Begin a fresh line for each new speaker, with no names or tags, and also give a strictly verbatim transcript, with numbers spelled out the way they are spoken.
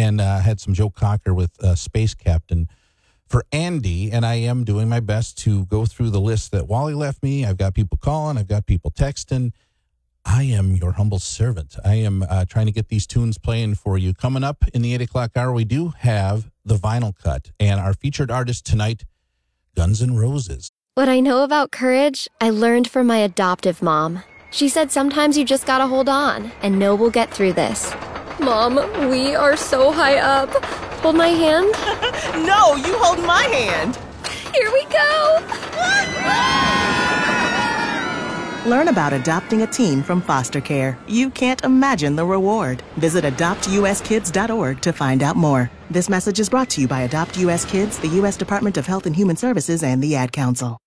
and uh, had some Joe Cocker with uh, Space Captain for Andy, and I am doing my best to go through the list that Wally left me. I've got people calling. I've got people texting. I am your humble servant. I am uh, trying to get these tunes playing for you. Coming up in the eight o'clock hour, we do have the vinyl cut, and our featured artist tonight, Guns N' Roses.
What I know about courage, I learned from my adoptive mom. She said sometimes you just gotta hold on and know we'll get through this. Mom, we are so high up. Hold my hand.
No, you hold my hand.
Here we go.
Learn about adopting a teen from foster care. You can't imagine the reward. Visit adopt u s kids dot org to find out more. This message is brought to you by Adopt U S Kids, the U S Department of Health and Human Services, and the Ad Council.